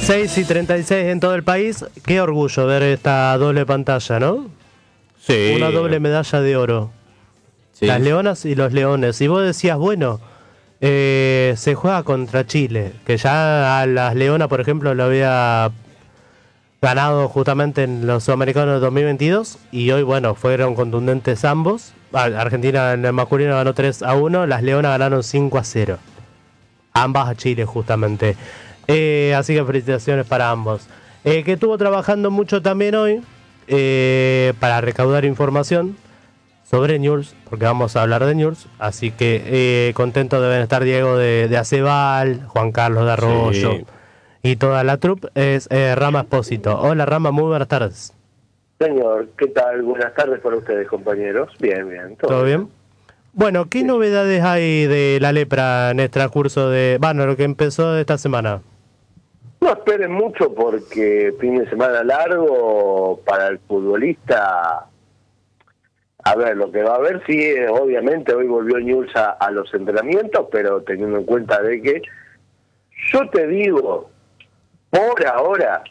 6:36 en todo el país. Qué orgullo ver esta doble pantalla, ¿no? Sí. Una doble medalla de oro. Sí. Las leonas y los leones. Y vos decías, bueno, se juega contra Chile, que ya a las leonas, por ejemplo, lo había ganado justamente en los Sudamericanos de 2022. Y hoy, bueno, fueron contundentes ambos. Argentina en el masculino ganó 3-1. Las leonas ganaron 5-0. Ambas a Chile, justamente. Así que felicitaciones para ambos. Que estuvo trabajando mucho también hoy para recaudar información sobre Newell's, porque vamos a hablar de Newell's. Así que contentos deben estar Diego de Acebal, Juan Carlos de Arroyo, sí, y toda la troupe. Es Rama Espósito. Hola Rama, muy buenas tardes. Señor, ¿qué tal? Buenas tardes para ustedes, compañeros. Bien, bien. ¿Todo bien? Bueno, ¿qué novedades hay de la lepra en el transcurso de... Bueno, lo que empezó esta semana? No esperen mucho porque fin de semana largo para el futbolista. A ver, lo que va a haber, sí, obviamente hoy volvió Newell's a los entrenamientos, pero teniendo en cuenta de que, yo te digo, por ahora,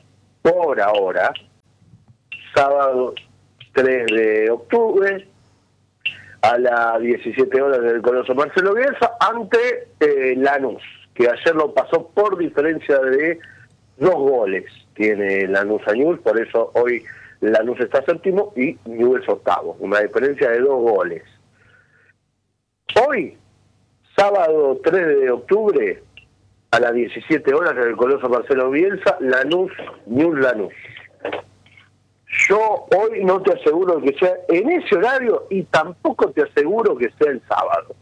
sábado 3 de octubre, a las 17 horas del Coloso Marcelo Bielsa, ante Lanús, que ayer lo pasó por diferencia de 2 goles. Tiene Lanús a Newell's, por eso hoy Lanús está séptimo y Newell's octavo, una diferencia de 2 goles. Hoy, sábado 3 de octubre, a las 17 horas en el Coloso Marcelo Bielsa, Newell's Lanús. Yo hoy no te aseguro que sea en ese horario y tampoco te aseguro que sea el sábado.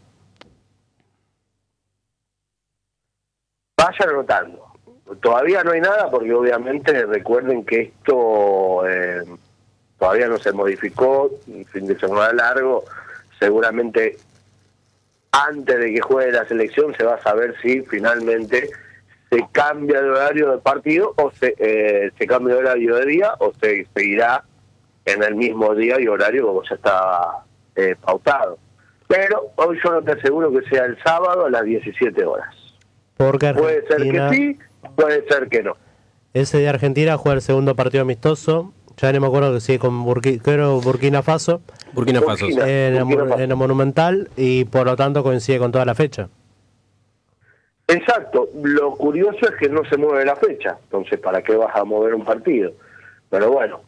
Vayan anotando. Todavía no hay nada porque obviamente recuerden que esto todavía no se modificó, un fin de semana largo, seguramente antes de que juegue la selección se va a saber si finalmente se cambia de horario de partido o se cambia de horario de día o se seguirá en el mismo día y horario como ya estaba pautado. Pero hoy yo no te aseguro que sea el sábado a las 17 horas. Porque Argentina, puede ser que sí, puede ser que no. Ese de Argentina juega el segundo partido amistoso. Ya no me acuerdo que sí, con Burkina Faso. Burkina Faso. En el Monumental, y por lo tanto coincide con toda la fecha. Exacto, lo curioso es que no se mueve la fecha, entonces ¿para qué vas a mover un partido? Pero bueno,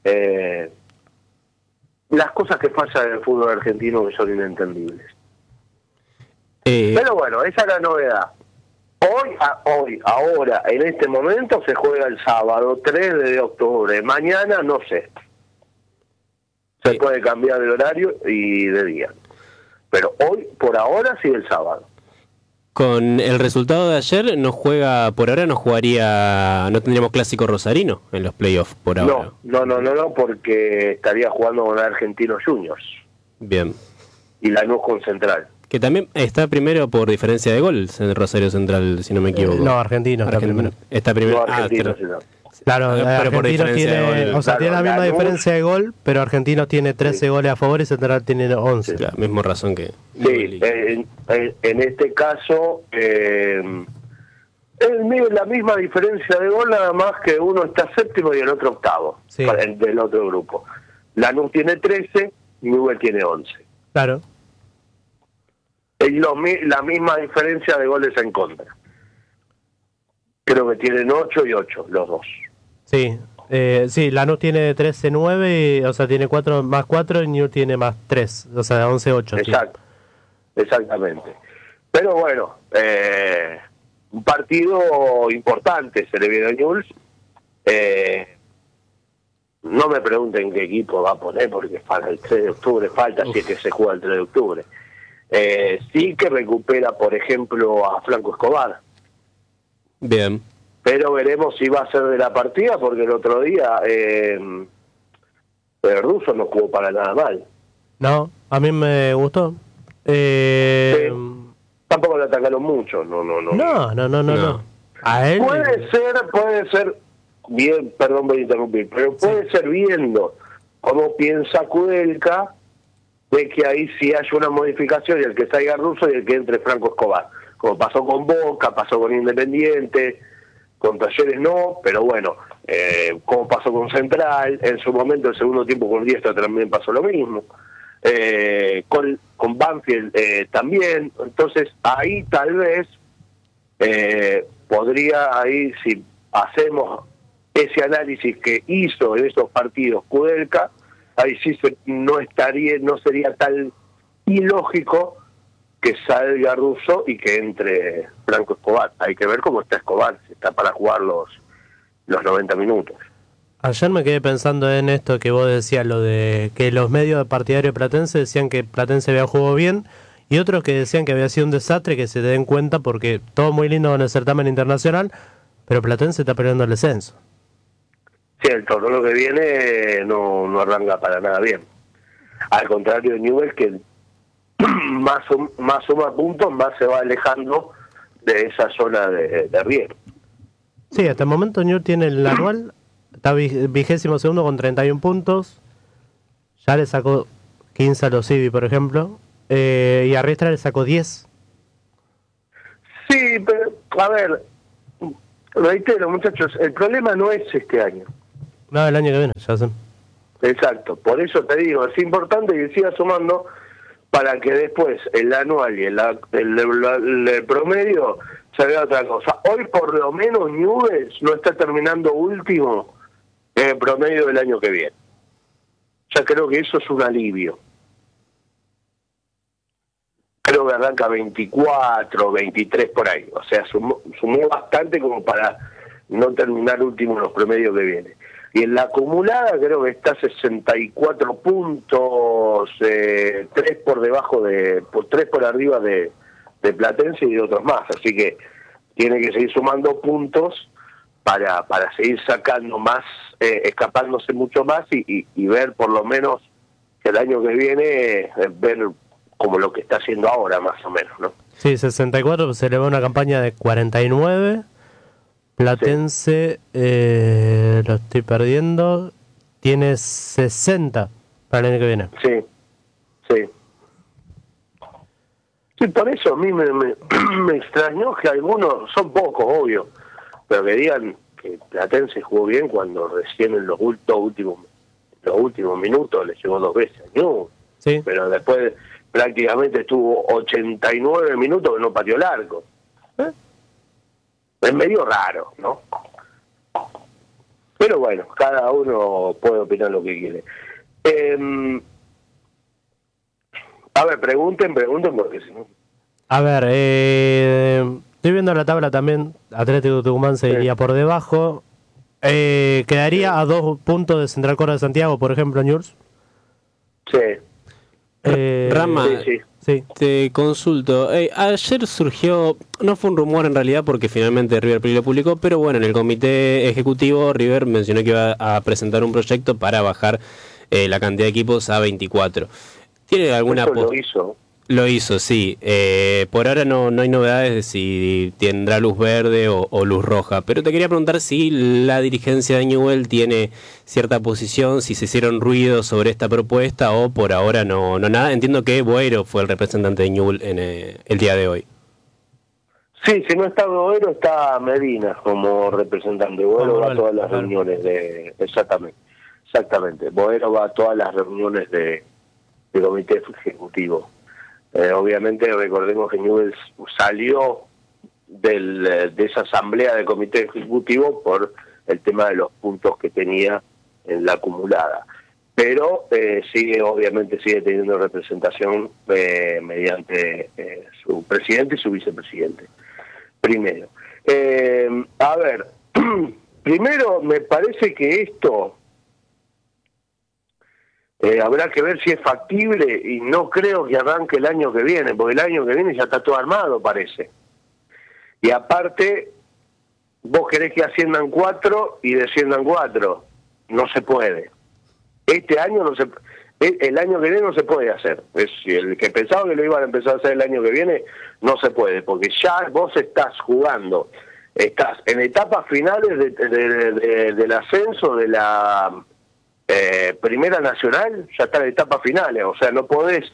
las cosas que pasan en el fútbol argentino que son inentendibles. Pero bueno, esa es la novedad. Hoy, ahora, en este momento se juega el sábado 3 de octubre, mañana no sé. Se puede cambiar de horario y de día. Pero hoy, por ahora, sí el sábado. Con el resultado de ayer no tendríamos clásico rosarino en los playoffs por ahora. No, porque estaría jugando con Argentinos Juniors. Bien. Y Lanús con Central. Que también está primero por diferencia de gol en Rosario Central, si no me equivoco. No, Argentino está primero. Está primero. Claro, pero por diferencia tiene, o sea, tiene la misma diferencia de gol, pero Argentinos tiene 13 goles a favor y Central tiene 11. Sí, la misma razón que... Sí, en este caso, la misma diferencia de gol, nada más que uno está séptimo y el otro octavo, sí, del otro grupo. Lanús tiene 13 y Newell's tiene 11. Claro. Es la misma diferencia de goles en contra. Creo que tienen 8 y 8 los dos. Sí, sí, Lanús tiene 13-9, o sea, tiene 4 más 4 y Newell's tiene más 3, o sea, 11-8. Exacto, sí. Exactamente. Pero bueno, un partido importante se le viene a Newell's. No me pregunten qué equipo va a poner porque para el 3 de octubre falta, si es que se juega el 3 de octubre. Sí que recupera, por ejemplo, a Franco Escobar. Bien. Pero veremos si va a ser de la partida, porque el otro día Russo no jugó para nada mal. No, a mí me gustó. Tampoco lo atacaron mucho, no. A él puede ser bien, perdón por interrumpir, pero puede ser viendo cómo piensa Kudelka de que ahí sí haya una modificación y el que salga Russo y el que entre Franco Escobar, como pasó con Boca, pasó con Independiente, con Talleres no, pero bueno, como pasó con Central, en su momento el segundo tiempo con Diestra también pasó lo mismo, con Banfield también. Entonces ahí tal vez podría, ahí si hacemos ese análisis que hizo en esos partidos Kudelka, ahí sí no sería tan ilógico que salga Russo y que entre Franco Escobar. Hay que ver cómo está Escobar, si está para jugar los 90 minutos. Ayer me quedé pensando en esto que vos decías, lo de que los medios partidarios de Platense decían que Platense había jugado bien y otros que decían que había sido un desastre, que se den cuenta porque todo muy lindo con el certamen internacional, pero Platense está peleando el descenso. Sí, el torneo que viene no arranca para nada bien. Al contrario de Newell's, que más suma puntos, más se va alejando de esa zona de riesgo. Sí, hasta el momento Newell's tiene el anual, está 22º con 31 puntos, ya le sacó 15 a los Civi, por ejemplo, y a Riestra le sacó 10. Sí, pero, a ver, reitero, muchachos, el problema no es este año. No, el año que viene, ya sé. Exacto, por eso te digo, es importante que siga sumando para que después el anual y el promedio se vea otra cosa. Hoy por lo menos Newell's no está terminando último en el promedio del año que viene. Ya creo que eso es un alivio. Creo que arranca 24, 23 por ahí. O sea, sumó bastante como para no terminar último en los promedios que viene. Y en la acumulada creo que está 64 puntos, 3 por debajo 3 por arriba de Platense y de otros más. Así que tiene que seguir sumando puntos para seguir sacando más, escapándose mucho más y ver por lo menos que el año que viene, ver como lo que está haciendo ahora más o menos, ¿no? Sí, 64, se le va una campaña de 49. Platense, sí. Lo estoy perdiendo, tiene 60 para el año que viene. Sí, sí. Sí, por eso a mí me extrañó que algunos, son pocos, obvio, pero que digan que Platense jugó bien cuando recién en los últimos minutos le llegó 2 veces. No, sí. Pero después prácticamente estuvo 89 minutos que no pateó el arco. Es medio raro, ¿no? Pero bueno, cada uno puede opinar lo que quiere. A ver, pregunten porque si no... A ver, estoy viendo la tabla también. Atlético Tucumán se iría por debajo. Quedaría a 2 puntos de Central Córdoba de Santiago, por ejemplo, Newell's. Sí. Rama, sí. Te consulto. Ayer surgió, no fue un rumor en realidad porque finalmente River Plate lo publicó, pero bueno, en el comité ejecutivo River mencionó que iba a presentar un proyecto para bajar la cantidad de equipos a 24. ¿Tiene alguna lo hizo? Lo hizo, sí. Por ahora no hay novedades de si tendrá luz verde o luz roja, pero te quería preguntar si la dirigencia de Newell's tiene cierta posición, si se hicieron ruidos sobre esta propuesta o por ahora no nada. Entiendo que Boero fue el representante de Newell's en el día de hoy. Sí, si no está Boero, está Medina como representante. Boero va a todas las reuniones de... Exactamente. Boero va a todas las reuniones de comité ejecutivo. Obviamente recordemos que Newell's salió de esa asamblea de comité ejecutivo por el tema de los puntos que tenía en la acumulada, pero obviamente sigue teniendo representación mediante su presidente y su vicepresidente. Primero, a ver, primero me parece que esto habrá que ver si es factible y no creo que arranque el año que viene, porque el año que viene ya está todo armado, parece. Y aparte, vos querés que asciendan 4 y desciendan 4. No se puede. Este año no se... El año que viene no se puede hacer. El que pensaba que lo iban a empezar a hacer el año que viene, no se puede, porque ya vos estás jugando, estás en etapas finales del ascenso de la... Primera Nacional, ya está en etapas finales, o sea, no podés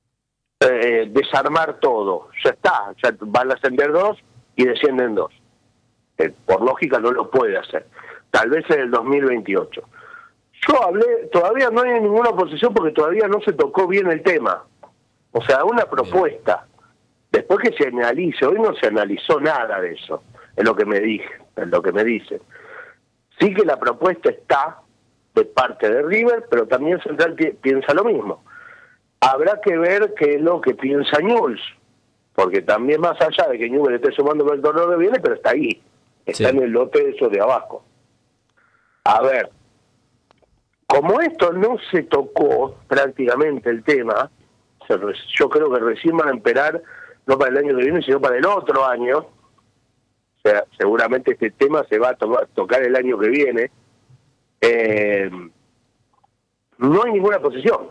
desarmar todo, ya está, ya van a ascender 2 y descienden 2. Por lógica no lo puede hacer. Tal vez en el 2028. Yo hablé, todavía no hay ninguna oposición porque todavía no se tocó bien el tema. O sea, una propuesta. Después que se analice, hoy no se analizó nada de eso, es lo que me dicen. Sí que la propuesta está de parte de River, pero también Central piensa lo mismo. Habrá que ver qué es lo que piensa Newell's, porque también más allá de que Newell's esté sumando por el torneo que viene, pero está ahí, está en el lote de esos de abajo. A ver, como esto no se tocó prácticamente el tema, yo creo que recién van a esperar, no para el año que viene, sino para el otro año. O sea, seguramente este tema se va a tocar el año que viene. No hay ninguna posición.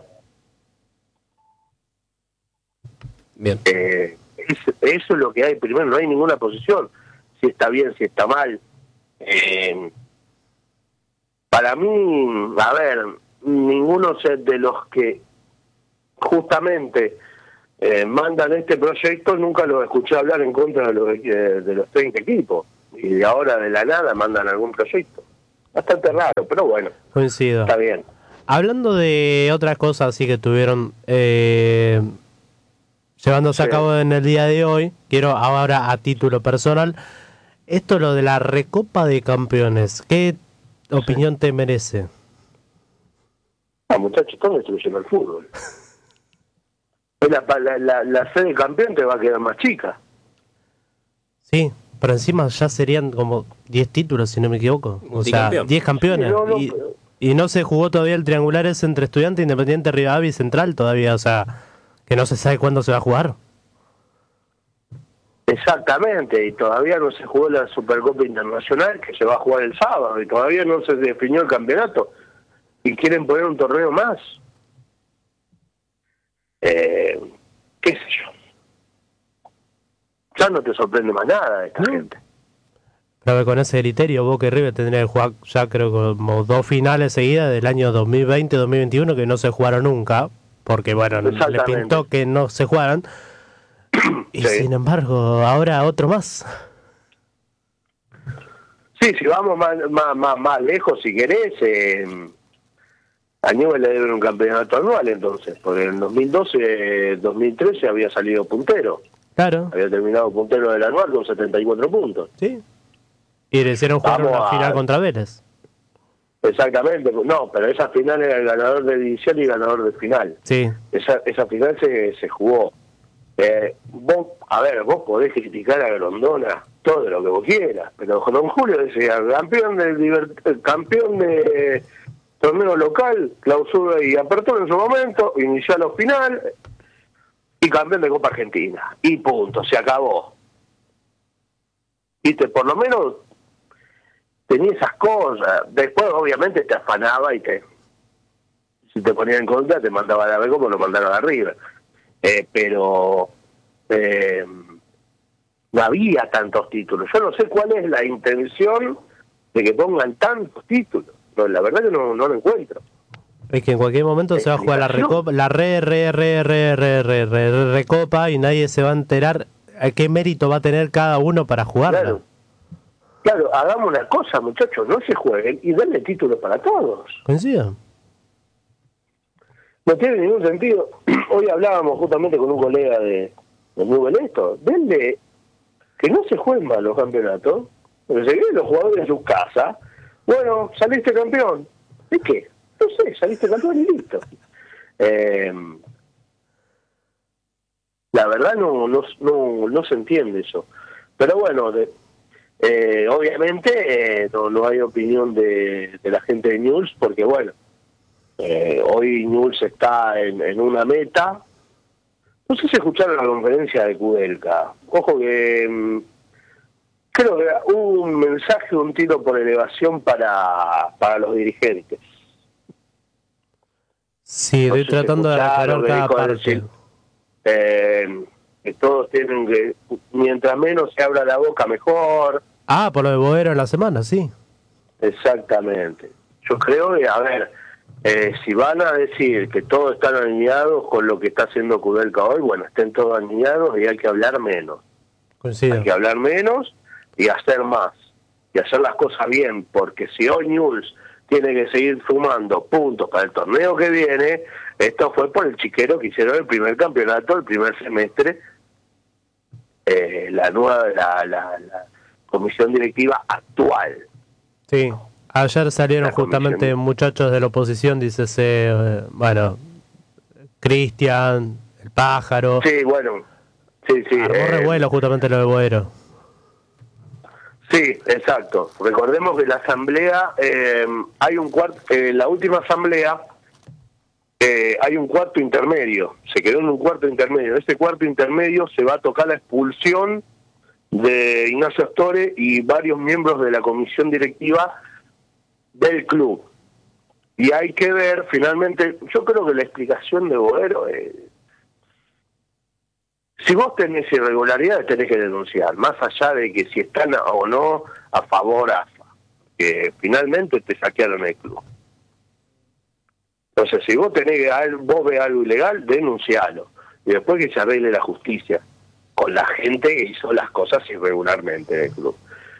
Bien. Eso es lo que hay. Primero, no hay ninguna posición. Si está bien, si está mal. Para mí, a ver, ninguno de los que justamente mandan este proyecto nunca los escuché hablar en contra de los 30 equipos. Y de ahora de la nada mandan algún proyecto. Bastante raro, pero bueno. Coincido. Está bien. Hablando de otras cosas así que estuvieron llevándose a cabo en el día de hoy, quiero ahora a título personal, esto lo de la Recopa de Campeones, ¿qué opinión te merece? Muchachos, están destruyendo el fútbol. La sede de campeón te va a quedar más chica. Sí, pero encima ya serían como 10 títulos, si no me equivoco. O sea, 10 campeones. Sí, y no se jugó todavía el triangular ese entre Estudiantes, Independiente, Rivadavia y Central todavía. O sea, que no se sabe cuándo se va a jugar. Exactamente, y todavía no se jugó la Supercopa Internacional, que se va a jugar el sábado, y todavía no se definió el campeonato. Y quieren poner un torneo más. ¿Qué sé yo? Ya no te sorprende más nada de esta gente. Pero que con ese criterio Boca y River tendrían que jugar ya creo como 2 finales seguidas del año 2020-2021 que no se jugaron nunca, porque bueno, le pintó que no se jugaran. Y sin embargo, ahora otro más. Sí, si vamos más lejos, si querés, a Newell's le deben un campeonato anual entonces, porque en 2012-2013 había salido puntero. Claro. Había terminado puntero del anual con 74 puntos. Sí. Y le hicieron jugar una final contra Vélez. Exactamente, no, pero esa final era el ganador de división y ganador de final. Sí. Esa final se jugó. Vos podés criticar a Grondona todo lo que vos quieras, pero don Julio decía campeón de torneo local, clausura y apertura en su momento, inició los final y campeón de Copa Argentina. Y punto, se acabó. Viste, por lo menos tenía esas cosas. Después obviamente te afanaba y si te ponía en contra te mandaba a la B como lo mandaron arriba. Pero no había tantos títulos. Yo no sé cuál es la intención de que pongan tantos títulos. No, la verdad que no lo encuentro. Es que en cualquier momento se va a jugar la Recopa y nadie se va a enterar a qué mérito va a tener cada uno para jugarla. Claro, hagamos una cosa, muchachos, no se jueguen y denle títulos para todos. ¿Coincido? No tiene ningún sentido. Hoy hablábamos justamente con un colega de Newell's esto. Denle que no se jueguen más los campeonatos, porque se vienen los jugadores en sus casas. Bueno, saliste campeón. ¿De qué? No sé, saliste campeón y listo. La verdad no se entiende eso. Pero bueno, obviamente no hay opinión de la gente de Newell's, porque bueno, hoy Newell's está en una meta. No sé si escucharon la conferencia de Kudelka. Ojo que creo que hubo un mensaje, un tiro por elevación para los dirigentes. Sí, estoy tratando de recordar cada parte. Que todos tienen que, mientras menos se abra la boca, mejor. Por lo de Boero en la semana, sí. Exactamente. Yo creo que, a ver, si van a decir que todos están alineados con lo que está haciendo Kudelka hoy, bueno, estén todos alineados y hay que hablar menos. Coincido. Hay que hablar menos y hacer más. y hacer las cosas bien, porque si hoy Newell's tiene que seguir sumando puntos para el torneo que viene, esto fue por el chiquero que hicieron el primer campeonato, el primer semestre, la comisión directiva actual. Sí, ayer salieron La comisión. justamente muchachos de la oposición, dícese, bueno, Cristian, el pájaro. Sí, bueno, sí. Armó revuelo justamente lo de Boero. Sí, exacto. Recordemos que la asamblea, hay un cuarto, la última asamblea, hay un cuarto intermedio, se quedó en un cuarto intermedio. En ese cuarto intermedio se va a tocar la expulsión de Ignacio Astore y varios miembros de la comisión directiva del club. Y hay que ver, finalmente, yo creo que la explicación de Boero es... Si vos tenés irregularidades, tenés que denunciar, más allá de que si están o no a favor AFA, que finalmente te saquearon el club. Entonces, si vos vos ves algo ilegal, denuncialo. Y después que se arregle la justicia con la gente que hizo las cosas irregularmente del club.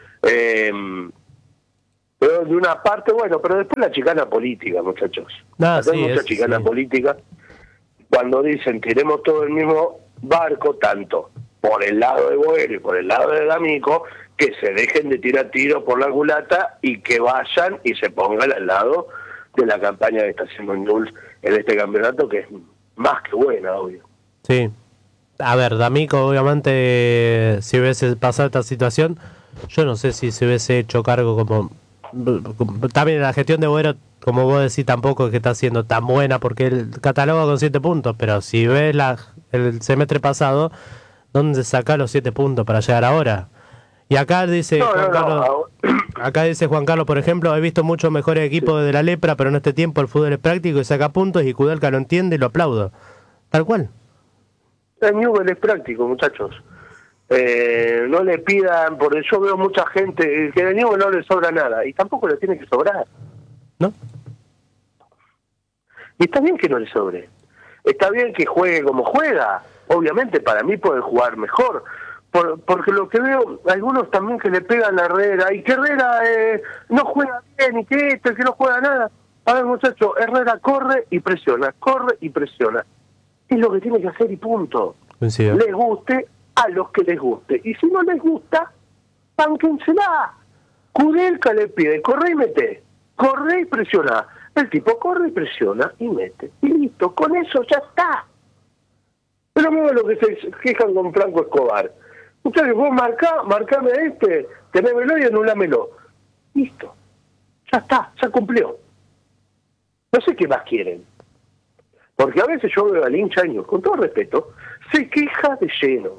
Pero de una parte, bueno, pero después la chicana política, muchachos. Hay mucha chicana política. Cuando dicen, tiremos todo el mismo barco, tanto por el lado de Boero y por el lado de D'Amico, que se dejen de tirar tiros por la culata y que vayan y se pongan al lado de la campaña que está haciendo Newell's en este campeonato, que es más que buena, obvio. Sí. A ver, D'Amico, obviamente, si hubiese pasado esta situación, yo no sé si se hubiese hecho cargo como... También la gestión de Boero, como vos decís, tampoco es que está siendo tan buena, porque él cataloga con 7 puntos, pero si ves el semestre pasado, ¿dónde saca los 7 puntos para llegar ahora? Y acá dice acá dice Juan Carlos, por ejemplo, he visto muchos mejores equipos de la Lepra, pero en este tiempo el fútbol es práctico y saca puntos, y Kudelka lo entiende y lo aplaudo. Tal cual. El Newell's es práctico, muchachos. No le pidan, porque yo veo mucha gente que a Newell's no le sobra nada, y tampoco le tiene que sobrar. ¿No? Y está bien que no le sobre. Está bien que juegue como juega. Obviamente para mí puede jugar mejor. Porque lo que veo, algunos también que le pegan a Herrera, y que Herrera no juega bien, y que que no juega nada. A ver, muchachos, Herrera corre y presiona. Es lo que tiene que hacer y punto. Coincido. Les guste a los que les guste. Y si no les gusta, bánquensela. Kudelka le pide, corre y mete. Corre y presiona. El tipo corre y presiona y mete. Y listo, con eso ya está. Pero mira lo que se quejan con Franco Escobar. Ustedes, vos marcame a tenémelo y anulámelo. Listo. Ya está, ya cumplió. No sé qué más quieren. Porque a veces yo veo al hincha Newell's, con todo respeto, se queja de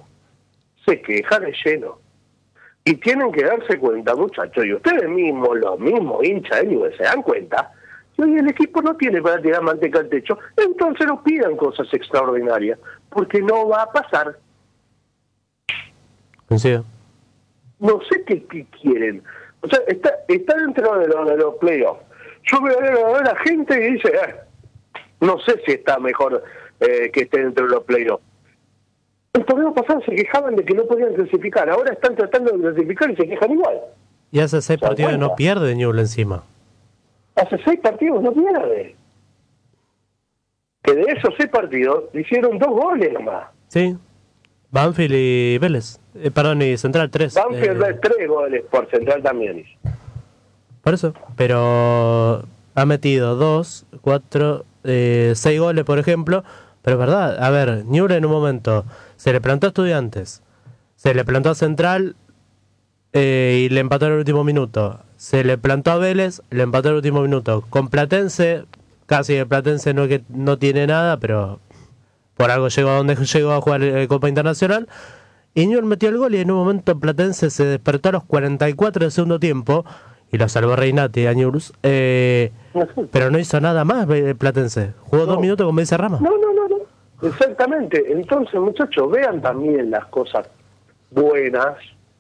lleno. Y tienen que darse cuenta, muchachos, y ustedes mismos, los mismos hinchas de Newell's, se dan cuenta, que hoy el equipo no tiene para tirar manteca al techo, entonces no pidan cosas extraordinarias, porque no va a pasar. Coincido. No sé qué quieren. O sea, está dentro de los playoffs. Yo veo a la gente y dice, no sé si está mejor que esté dentro de los playoffs. El torneo pasado se quejaban de que no podían clasificar, ahora están tratando de clasificar y se quejan igual. Y hace 6 partidos no pierde Newell's encima. Hace 6 partidos no pierde. Que de esos 6 partidos hicieron 2 goles nomás. Sí. Banfield y Vélez. Y Central 3. Banfield 3 goles, por Central también hizo. Por eso. Pero ha metido 2, 4, 6 goles, por ejemplo. Pero es verdad, a ver, Newell's en un momento se le plantó a Estudiantes, se le plantó a Central y le empató en el último minuto. Se le plantó a Vélez, le empató en el último minuto. Con Platense, casi el Platense no, que no tiene nada, pero por algo llegó a donde llegó a jugar Copa Internacional. Y Newell's metió el gol y en un momento Platense se despertó a los 44 del segundo tiempo y lo salvó Reinati a Newell's. Pero no hizo nada más Platense. Jugó 2 minutos con Becerrama. No. Exactamente. Entonces, muchachos, vean también las cosas buenas.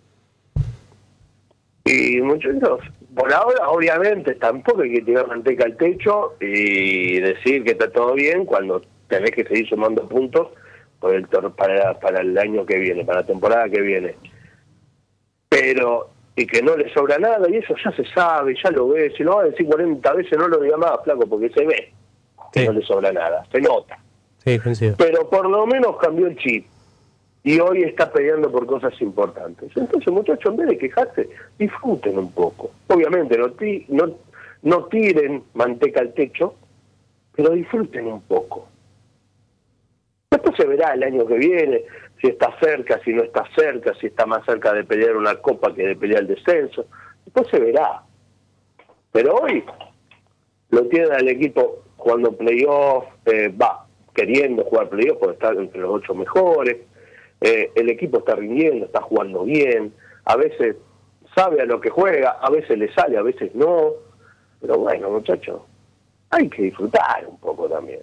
Y muchachos, por ahora, obviamente, tampoco hay que tirar manteca al techo y decir que está todo bien cuando tenés que seguir sumando puntos para el año que viene, para la temporada que viene. Pero y que no le sobra nada, y eso ya se sabe, ya lo ves, si lo va a decir 40 veces no lo diga más, flaco, porque se ve que Sí. no le sobra nada, se nota. Sí, coincido. Pero por lo menos cambió el chip, y hoy está peleando por cosas importantes. Entonces, muchachos, en vez de quejarse, disfruten un poco. Obviamente, no tiren manteca al techo, pero disfruten un poco. Después se verá el año que viene, si está cerca, si no está cerca, si está más cerca de pelear una copa que de pelear el descenso. Después se verá. Pero hoy lo tienen al equipo jugando playoff, queriendo jugar playoff porque está entre los 8 mejores. El equipo está rindiendo, está jugando bien. A veces sabe a lo que juega, a veces le sale, a veces no. Pero bueno, muchachos, hay que disfrutar un poco también.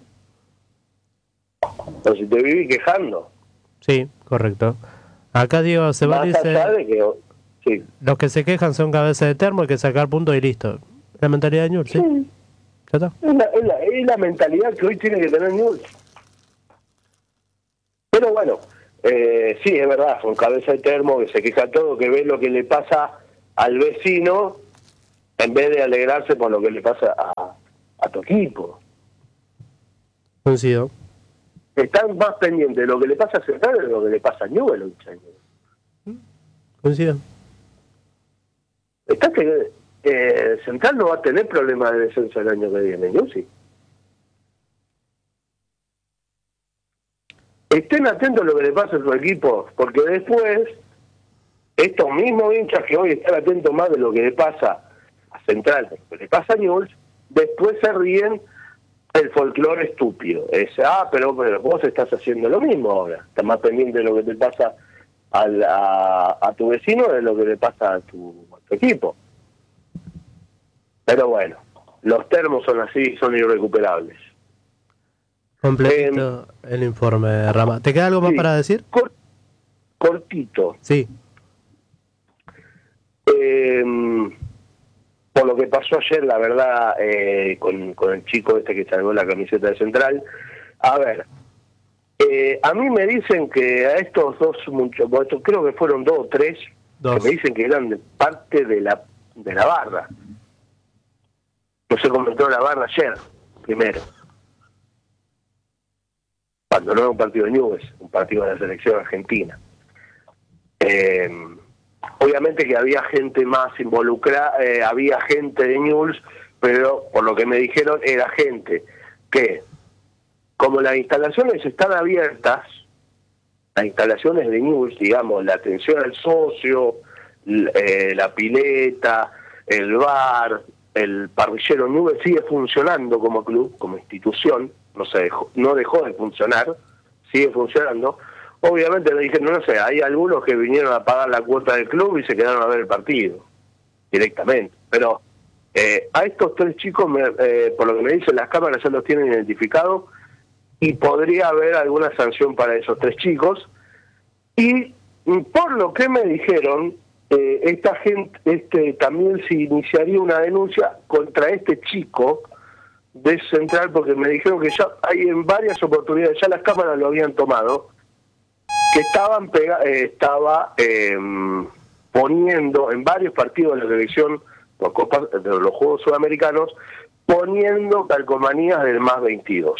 Pero si te viví quejando, Sí, correcto. Acá Diego Sebas más allá dice, de que... Sí, los que se quejan son cabeza de termo, hay que sacar puntos y listo. La mentalidad de Newell's, ¿sí? sí, ¿Ya está? es la mentalidad que hoy tiene que tener Newell's. Pero bueno, sí, es verdad, son cabeza de termo, que se queja todo, que ve lo que le pasa al vecino, en vez de alegrarse por lo que le pasa a tu equipo. Coincido. Están más pendientes de lo que le pasa a Central de lo que le pasa a Newell's hoy, señor. Coincido. Está que Central no va a tener problemas de descenso el año que viene, yo sí. Estén atentos a lo que le pasa a su equipo, porque después, estos mismos hinchas que hoy están atentos más de lo que le pasa a Central, de lo que le pasa a Newell's, después se ríen del folclore estúpido. Pero vos estás haciendo lo mismo ahora. Estás más pendiente de lo que te pasa a tu vecino de lo que le pasa a tu equipo. Pero bueno, los termos son así, son irrecuperables. Completito el informe, Rama. ¿Te queda algo más Sí, para decir? cortito. Sí. Por lo que pasó ayer, la verdad, con el chico este que salvó la camiseta de Central. A ver, a mí me dicen que a estos dos muchachos, creo que fueron 2 o 3, que me dicen que eran de parte de la barra. No se comentó la barra ayer, primero. Cuando no era un partido de Newell's, un partido de la selección argentina. Obviamente que había gente más involucrada, había gente de Newell's, pero por lo que me dijeron era gente que, como las instalaciones están abiertas, las instalaciones de Newell's, digamos, la atención al socio, la pileta, el bar, el parrillero, Newell's sigue funcionando como club, como institución, no dejó de funcionar, sigue funcionando. Obviamente le dijeron, no sé, hay algunos que vinieron a pagar la cuota del club y se quedaron a ver el partido directamente. Pero a estos 3 chicos, por lo que me dicen las cámaras, ya los tienen identificados y podría haber alguna sanción para esos 3 chicos. Y por lo que me dijeron, esta gente también se iniciaría una denuncia contra este chico de Central, porque me dijeron que ya hay en varias oportunidades, ya las cámaras lo habían tomado, que estaba poniendo en varios partidos de la selección, de los Juegos Sudamericanos, poniendo calcomanías del más 22.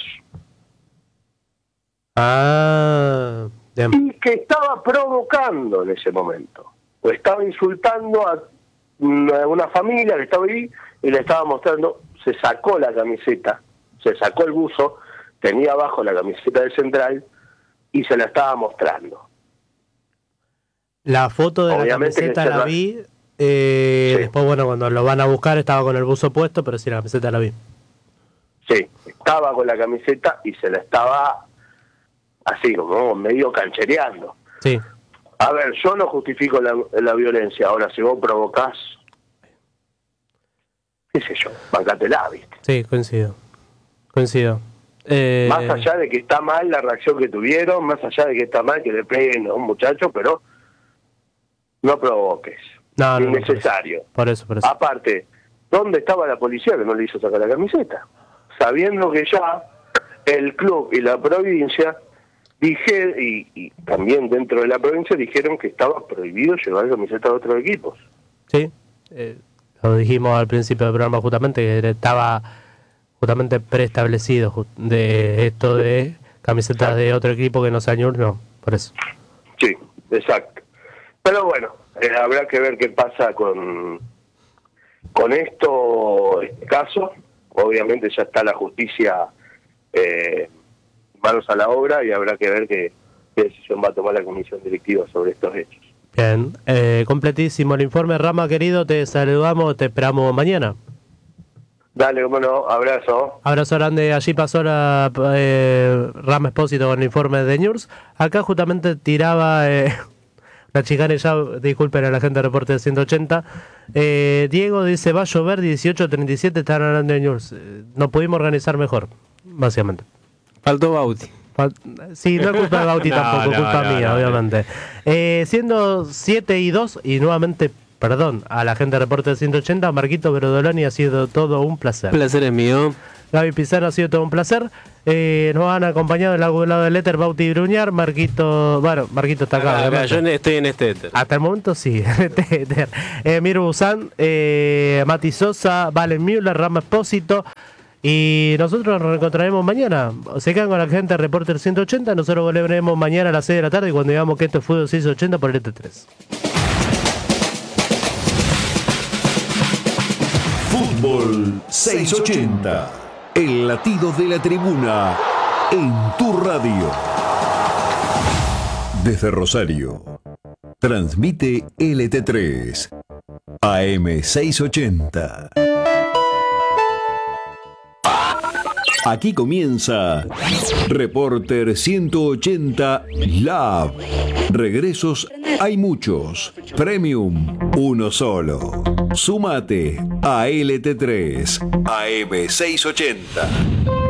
Bien. Y que estaba provocando en ese momento, o estaba insultando a una familia que estaba ahí y le estaba mostrando. Se sacó la camiseta, se sacó el buzo, tenía abajo la camiseta de Central y se la estaba mostrando. La foto de Obviamente la camiseta la vi. Sí. Después, bueno, cuando lo van a buscar estaba con el buzo puesto, pero sí, la camiseta la vi. Sí, estaba con la camiseta y se la estaba así como medio canchereando. Sí. A ver, yo no justifico la violencia. Ahora, si vos provocás, qué sé yo, bancátela, ¿viste? Sí, coincido. Más allá de que está mal la reacción que tuvieron, más allá de que está mal que le peguen a un muchacho, pero no provoques. No, innecesario. Por eso. Aparte, ¿dónde estaba la policía que no le hizo sacar la camiseta? Sabiendo que ya el club y la provincia dijeron, y también dentro de la provincia dijeron que estaba prohibido llevar camisetas de otros equipos. Sí, lo dijimos al principio del programa justamente, que estaba justamente preestablecido de esto de camisetas de otro equipo que no sea Newell's, no, por eso. Sí, exacto. Pero bueno, habrá que ver qué pasa con este caso. Obviamente ya está la justicia manos a la obra y habrá que ver qué decisión va a tomar la comisión directiva sobre estos hechos. Bien, completísimo el informe, Rama querido, te saludamos, te esperamos mañana. Dale, cómo no, abrazo. Abrazo grande, allí pasó la Rama Espósito con el informe de Newell's. Acá justamente tiraba la chicane ya, disculpen a la gente de Reporte 180. Diego dice, va a llover 18:37, están hablando de Newell's. No pudimos organizar mejor, básicamente. Faltó Bauti. Sí, no es culpa de Bauti tampoco, culpa mía, obviamente. Siendo 7:02, y nuevamente, perdón, a la gente de Reporte 180, Marquito Brodoloni, ha sido todo un placer. El placer es mío. Gaby Pizarro, ha sido todo un placer. Nos han acompañado del lado del éter Bauti Bruñar, Marquito está acá. Yo estoy en este éter. Hasta el momento sí, en este éter. Miro Busan, Mati Sosa, Valen Müller, Rama Espósito. Y nosotros nos reencontraremos mañana. Se quedan con la gente de Reporter 180. Nosotros volveremos mañana a las 6 de la tarde cuando digamos que esto es Fútbol 680 por el ET3. Fútbol 680. El latido de la tribuna en tu radio. Desde Rosario. Transmite LT3 AM 680. Aquí comienza Reporter 180 Lab. Regresos hay muchos. Premium, uno solo. Súmate a LT3 AM 680.